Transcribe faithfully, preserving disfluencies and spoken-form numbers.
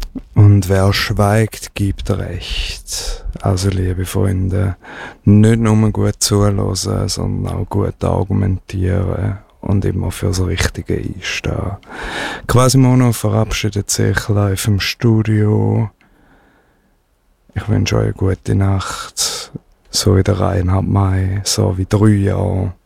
Und wer schweigt, gibt recht. Also, liebe Freunde, nicht nur gut zuhören, sondern auch gut argumentieren und immer fürs Richtige einstehen. Quasimono verabschiedet sich live im Studio. Ich wünsche euch eine gute Nacht, so wie der Reinhard May, so wie drei Jahre.